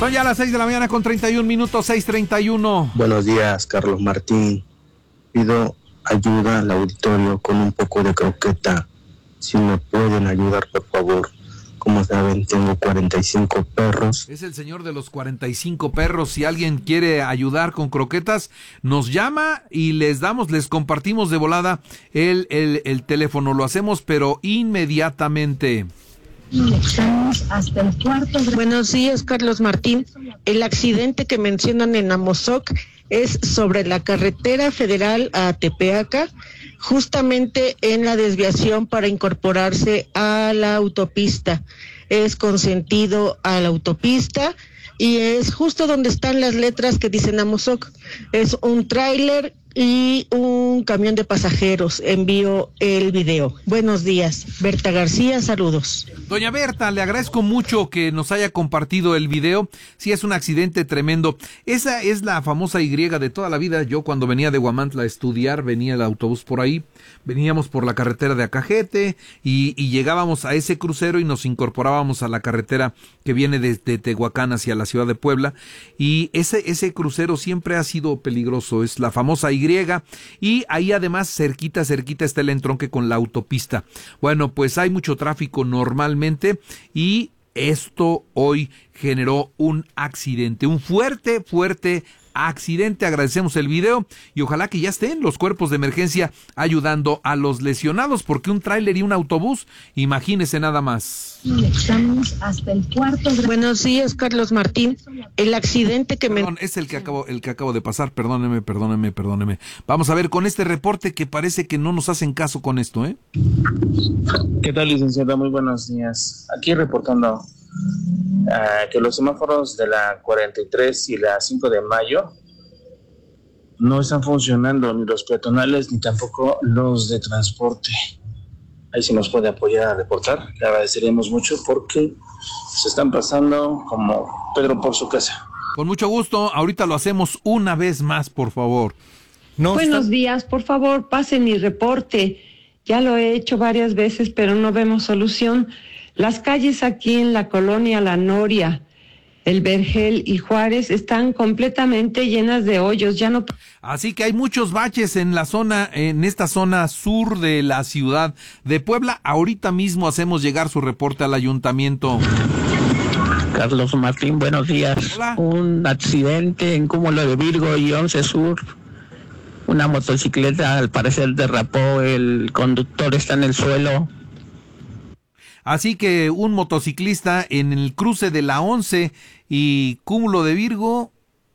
Son ya las 6 de la mañana con 31 minutos, 6:31. Buenos días, Carlos Martín. Pido ayuda al auditorio con un poco de croqueta. Si me pueden ayudar, por favor. Como saben, tengo 45 perros. Es el señor de los 45 perros. Si alguien quiere ayudar con croquetas, nos llama y les compartimos de volada el teléfono. Lo hacemos, pero inmediatamente. Hasta el cuarto. Buenos días, Carlos Martín. El accidente que mencionan en Amozoc es sobre la carretera federal a Tepeaca, justamente en la desviación para incorporarse a la autopista. Es con sentido a la autopista y es justo donde están las letras que dicen Amozoc. Es un tráiler y un camión de pasajeros. Envío el video. Buenos días. Berta García, saludos. Doña Berta, le agradezco mucho que nos haya compartido el video. Sí, es un accidente tremendo. Esa es la famosa Y de toda la vida. Yo cuando venía de Huamantla a estudiar, venía el autobús por ahí. Veníamos por la carretera de Acajete y llegábamos a ese crucero y nos incorporábamos a la carretera que viene desde Tehuacán hacia la ciudad de Puebla. Y ese crucero siempre ha sido peligroso. Es la famosa Y. Y ahí además cerquita está el entronque con la autopista. Bueno, pues hay mucho tráfico normalmente y esto hoy generó un accidente, un fuerte accidente. Agradecemos el video y ojalá que ya estén los cuerpos de emergencia ayudando a los lesionados, porque un tráiler y un autobús, imagínese nada más. Estamos hasta el cuarto. Buenos días, Carlos Martín. El accidente que Perdón, es el que acabo de pasar. Perdóneme. Vamos a ver con este reporte que parece que no nos hacen caso con esto, ¿eh? ¿Qué tal, licenciada? Muy buenos días. Aquí reportando que los semáforos de la 43 y la 5 de mayo no están funcionando, ni los peatonales ni tampoco los de transporte. Ahí se nos puede apoyar a reportar, le agradeceríamos mucho porque se están pasando como Pedro por su casa. Con mucho gusto, ahorita lo hacemos una vez más, por favor. Buenos días, por favor, pasen mi reporte. Ya lo he hecho varias veces, pero no vemos solución. Las calles aquí en la colonia La Noria, El Vergel y Juárez están completamente llenas de hoyos, ya no. Así que hay muchos baches en esta zona sur de la ciudad de Puebla. Ahorita mismo hacemos llegar su reporte al ayuntamiento. Carlos Martín, buenos días. Hola. Un accidente en Cúmulo de Virgo y 11 Sur. Una motocicleta al parecer derrapó, el conductor está en el suelo. Así que un motociclista en el cruce de la 11 y Cúmulo de Virgo,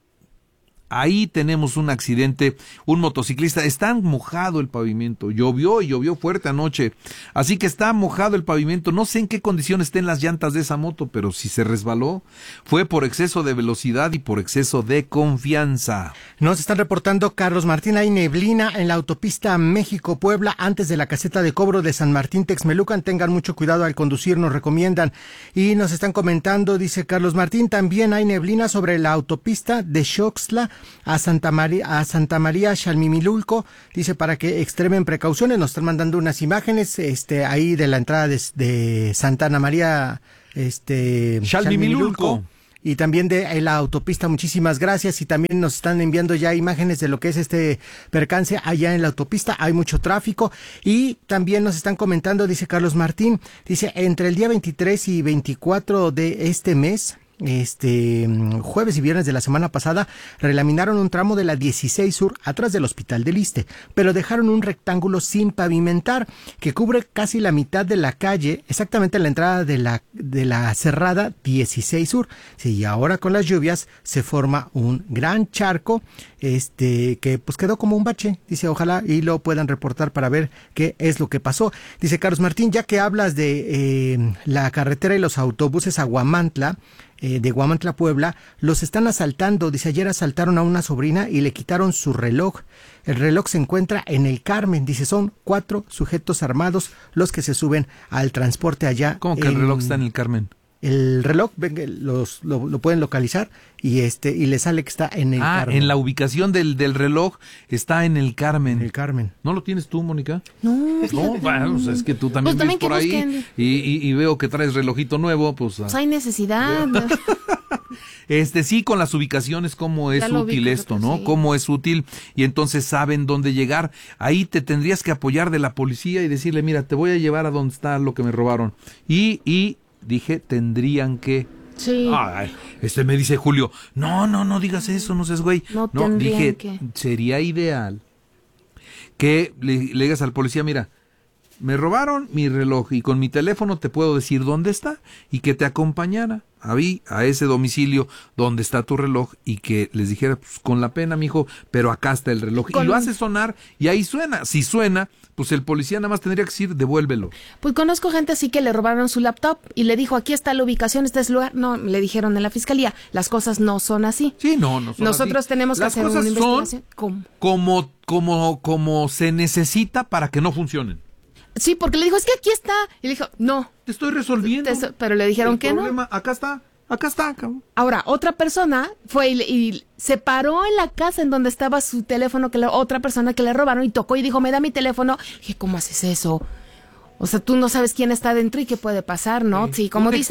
ahí tenemos un accidente, un motociclista, está mojado el pavimento, llovió fuerte anoche, así que está mojado el pavimento, no sé en qué condiciones estén las llantas de esa moto, pero si se resbaló, fue por exceso de velocidad y por exceso de confianza. Nos están reportando, Carlos Martín, hay neblina en la autopista México-Puebla antes de la caseta de cobro de San Martín Texmelucan, tengan mucho cuidado al conducir, nos recomiendan. Y nos están comentando, dice Carlos Martín, también hay neblina sobre la autopista de Xoxtla a Santa María Xalmimilulco, dice para que extremen precauciones. Nos están mandando unas imágenes ahí de la entrada de Santa María Xalmimilulco y también de la autopista. Muchísimas gracias. Y también nos están enviando ya imágenes de lo que es este percance allá en la autopista. Hay mucho tráfico. Y también nos están comentando, dice Carlos Martín, dice entre el día 23 y 24 de este mes, jueves y viernes de la semana pasada, relaminaron un tramo de la 16 Sur atrás del Hospital del Iste, pero dejaron un rectángulo sin pavimentar que cubre casi la mitad de la calle, exactamente en la entrada de la cerrada 16 Sur. Sí, y ahora con las lluvias se forma un gran charco, que pues quedó como un bache. Dice, ojalá y lo puedan reportar para ver qué es lo que pasó. Dice Carlos Martín, ya que hablas de la carretera y los autobuses a Huamantla, de Huamantla, Puebla, los están asaltando. Dice, ayer asaltaron a una sobrina y le quitaron su reloj. El reloj se encuentra en el Carmen. Dice, son 4 sujetos armados los que se suben al transporte allá. ¿Cómo que el reloj está en el Carmen? El reloj, lo pueden localizar y le sale que está en el Carmen. En la ubicación del reloj está en el Carmen. En el Carmen. ¿No lo tienes tú, Mónica? No, bueno, pues es que tú también ves por ahí y veo que traes relojito nuevo, pues hay necesidad. Sí, con las ubicaciones, cómo es útil esto, ¿no? Sí. Cómo es útil, y entonces saben dónde llegar. Ahí te tendrías que apoyar de la policía y decirle, mira, te voy a llevar a donde está lo que me robaron. Y dije, tendrían que... Sí. Ay, me dice Julio, no digas eso, no seas güey. No, dije, que... sería ideal que le digas al policía, mira, me robaron mi reloj y con mi teléfono te puedo decir dónde está, y que te acompañara a ese domicilio donde está tu reloj, y que les dijera, pues con la pena, mijo, pero acá está el reloj. Y lo hace sonar y ahí suena. Si suena, pues el policía nada más tendría que decir, devuélvelo. Pues conozco gente así que le robaron su laptop y le dijo, aquí está la ubicación, este es el lugar. No, le dijeron en la fiscalía, las cosas no son así. Sí, no son Nosotros así. tenemos que Las hacer una cosas investigación. ¿Cómo? Como se necesita para que no funcionen. Sí, porque le dijo, es que aquí está. Y le dijo, no. Te estoy resolviendo. Pero le dijeron el que problema, no. Acá está, cabrón. Ahora, otra persona fue y se paró en la casa en donde estaba su teléfono, otra persona que le robaron, y tocó y dijo, me da mi teléfono. Y dije, ¿cómo haces eso? O sea, tú no sabes quién está dentro y qué puede pasar, ¿no? Sí, como dices.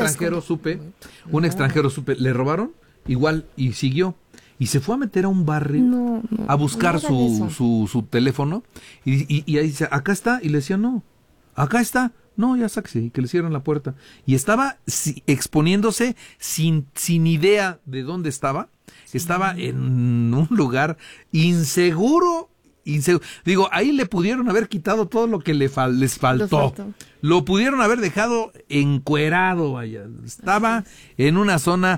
Un extranjero supe, le robaron, igual, y siguió. Y se fue a meter a un barrio a buscar su teléfono, y ahí dice, acá está, y le decía, no, acá está, no, ya sáquese, y que le cierran la puerta. Y estaba exponiéndose sin idea de dónde estaba. Estaba en un lugar inseguro. Digo, ahí le pudieron haber quitado todo lo que les faltó. Lo pudieron haber dejado encuerado, vaya. Estaba en una zona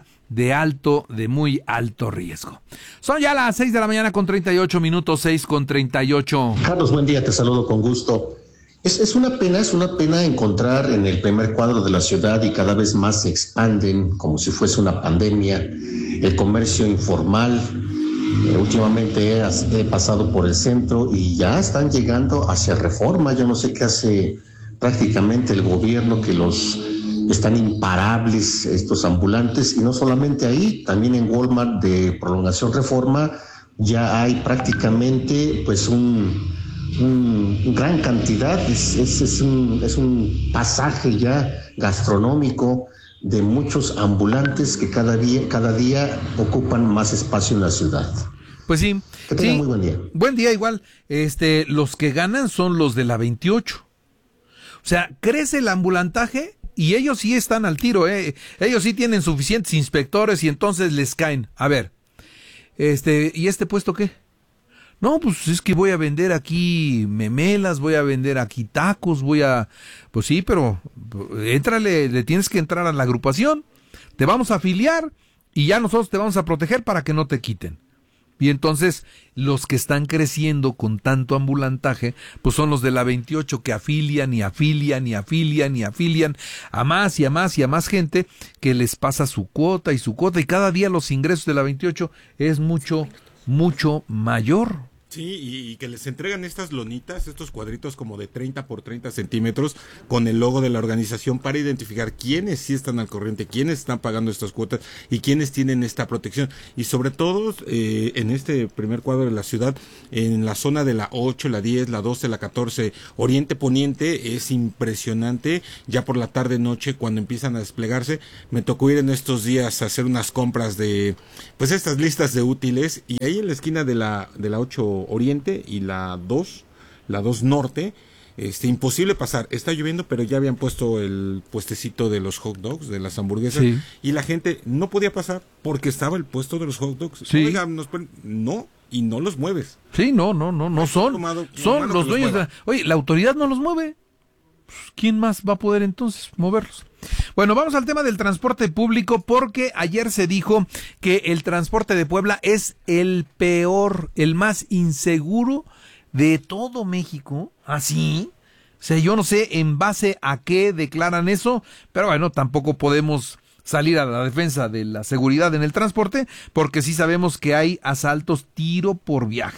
de muy alto riesgo. Son ya las 6 de la mañana con 38 minutos, 6:38. Carlos, buen día, te saludo con gusto. Es una pena encontrar en el primer cuadro de la ciudad, y cada vez más se expanden como si fuese una pandemia, el comercio informal. Últimamente he pasado por el centro y ya están llegando hacia Reforma. Yo no sé qué hace prácticamente el gobierno, que están imparables estos ambulantes, y no solamente ahí, también en Walmart de Prolongación Reforma ya hay prácticamente pues un gran cantidad, es un pasaje ya gastronómico de muchos ambulantes que cada día ocupan más espacio en la ciudad. Pues sí. Que tengan muy buen día. Buen día igual. Los que ganan son los de la 28. O sea, crece el ambulantaje y ellos sí están al tiro, Ellos sí tienen suficientes inspectores y entonces les caen. A ver, ¿y este puesto qué? No, pues es que voy a vender aquí memelas, voy a vender aquí tacos, pues sí, pero éntrale, le tienes que entrar a la agrupación, te vamos a afiliar y ya nosotros te vamos a proteger para que no te quiten. Y entonces los que están creciendo con tanto ambulantaje, pues son los de la 28 que afilian y afilian y afilian y afilian a más y a más y a más gente, que les pasa su cuota, y cada día los ingresos de la 28 es mucho mayor. Sí, y que les entregan estas lonitas, estos cuadritos como de 30 por 30 centímetros con el logo de la organización, para identificar quiénes sí están al corriente, quiénes están pagando estas cuotas y quiénes tienen esta protección. Y sobre todo en este primer cuadro de la ciudad, en la zona de la 8, la 10, la 12, la 14, Oriente Poniente, es impresionante. Ya por la tarde noche, cuando empiezan a desplegarse, me tocó ir en estos días a hacer unas compras de pues estas listas de útiles, y ahí en la esquina de la 8 Oriente y la 2 Norte, imposible pasar. Está lloviendo, pero ya habían puesto el puestecito de los hot dogs, de las hamburguesas, sí, y la gente no podía pasar porque estaba el puesto de los hot dogs. Sí. Oiga, y no los mueves. Sí, no son los dueños. Oye, la autoridad no los mueve. ¿Quién más va a poder entonces moverlos? Bueno, vamos al tema del transporte público, porque ayer se dijo que el transporte de Puebla es el peor, el más inseguro de todo México. ¿Así? O sea, yo no sé en base a qué declaran eso, pero bueno, tampoco podemos salir a la defensa de la seguridad en el transporte, porque sí sabemos que hay asaltos tiro por viaje.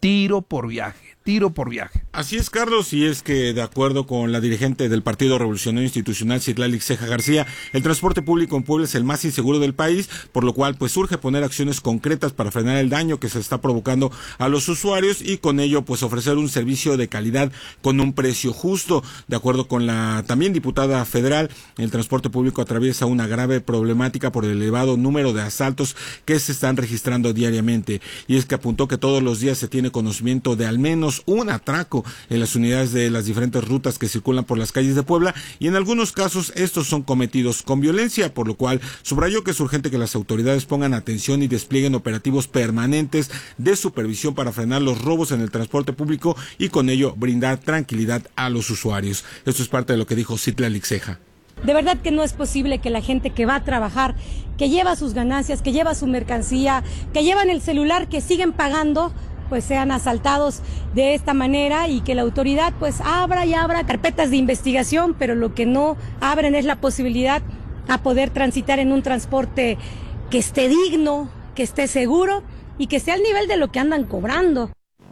tiro por viaje. Así es, Carlos, y es que de acuerdo con la dirigente del Partido Revolucionario Institucional, Citlali Ceja García, el transporte público en Puebla es el más inseguro del país, por lo cual pues urge poner acciones concretas para frenar el daño que se está provocando a los usuarios y con ello pues ofrecer un servicio de calidad con un precio justo. De acuerdo con la también diputada federal, el transporte público atraviesa una grave problemática por el elevado número de asaltos que se están registrando diariamente, y es que apuntó que todos los días se tiene conocimiento de al menos un atraco en las unidades de las diferentes rutas que circulan por las calles de Puebla, y en algunos casos estos son cometidos con violencia, por lo cual subrayó que es urgente que las autoridades pongan atención y desplieguen operativos permanentes de supervisión para frenar los robos en el transporte público y con ello brindar tranquilidad a los usuarios. Esto es parte de lo que dijo Citlali Ceja. De verdad que no es posible que la gente que va a trabajar, que lleva sus ganancias, que lleva su mercancía, que llevan el celular, que siguen pagando, pues sean asaltados de esta manera, y que la autoridad pues abra carpetas de investigación, pero lo que no abren es la posibilidad a poder transitar en un transporte que esté digno, que esté seguro y que esté al nivel de lo que andan cobrando.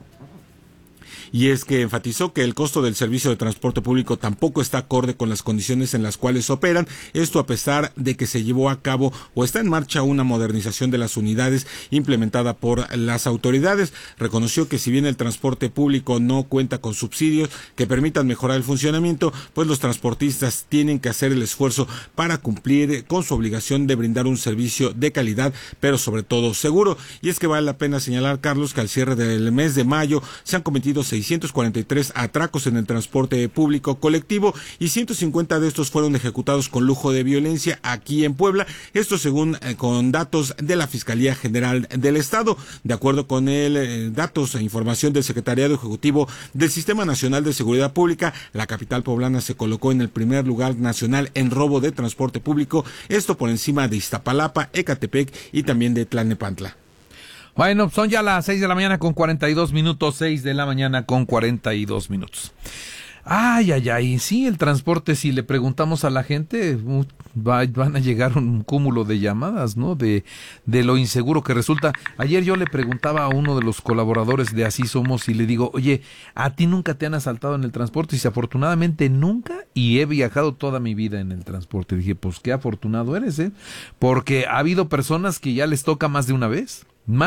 Y es que enfatizó que el costo del servicio de transporte público tampoco está acorde con las condiciones en las cuales operan, esto a pesar de que se llevó a cabo o está en marcha una modernización de las unidades implementada por las autoridades. Reconoció que si bien el transporte público no cuenta con subsidios que permitan mejorar el funcionamiento, pues los transportistas tienen que hacer el esfuerzo para cumplir con su obligación de brindar un servicio de calidad, pero sobre todo seguro. Y es que vale la pena señalar, Carlos, que al cierre del mes de mayo se han cometido 643 atracos en el transporte público colectivo y 150 de estos fueron ejecutados con lujo de violencia aquí en Puebla. Esto según con datos de la Fiscalía General del Estado. De acuerdo con datos e información del Secretariado Ejecutivo del Sistema Nacional de Seguridad Pública, la capital poblana se colocó en el primer lugar nacional en robo de transporte público, esto por encima de Iztapalapa, Ecatepec y también de Tlalnepantla. Bueno, son ya las 6 de la mañana con 42 minutos, 6 de la mañana con 42 minutos. Ay, sí, el transporte, si le preguntamos a la gente, van a llegar un cúmulo de llamadas, ¿no? De lo inseguro que resulta. Ayer yo le preguntaba a uno de los colaboradores de Así Somos y le digo, oye, ¿a ti nunca te han asaltado en el transporte? Y dice, afortunadamente nunca, y he viajado toda mi vida en el transporte. Y dije, pues qué afortunado eres, porque ha habido personas que ya les toca más de una vez.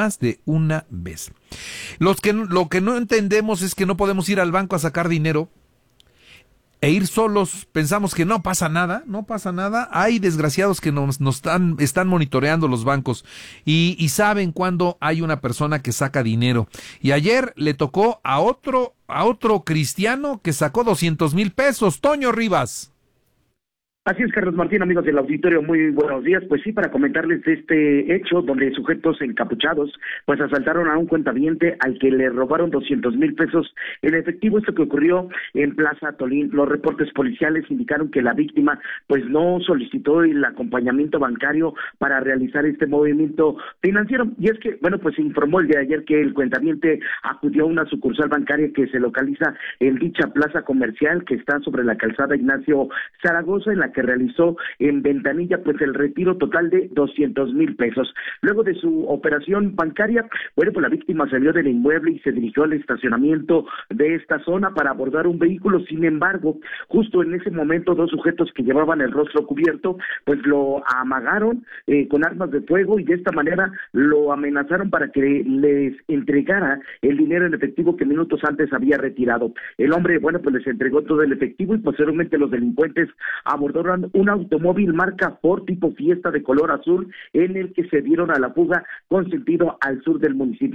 Lo que no entendemos es que no podemos ir al banco a sacar dinero e ir solos. Pensamos que no pasa nada. Hay desgraciados que nos están monitoreando los bancos y saben cuando hay una persona que saca dinero. Y ayer le tocó a otro cristiano que sacó 200,000 pesos. Toño Rivas. Así es, Carlos Martín, amigos del auditorio, muy buenos días. Pues sí, para comentarles de este hecho donde sujetos encapuchados pues asaltaron a un cuentaviente al que le robaron 200,000 pesos en efectivo. Esto que ocurrió en Plaza Tolín. Los reportes policiales indicaron que la víctima pues no solicitó el acompañamiento bancario para realizar este movimiento financiero. Y es que, bueno, pues se informó el día de ayer que el cuentaviente acudió a una sucursal bancaria que se localiza en dicha plaza comercial que está sobre la calzada Ignacio Zaragoza, en la que realizó en ventanilla pues el retiro total de 200,000 pesos. Luego de su operación bancaria, bueno, pues la víctima salió del inmueble y se dirigió al estacionamiento de esta zona para abordar un vehículo. Sin embargo, justo en ese momento, dos sujetos que llevaban el rostro cubierto pues lo amagaron con armas de fuego y de esta manera lo amenazaron para que les entregara el dinero en efectivo que minutos antes había retirado. El hombre, bueno, pues les entregó todo el efectivo y posteriormente los delincuentes abordaron un automóvil marca Ford tipo Fiesta de color azul en el que se dieron a la fuga con sentido al sur del municipio.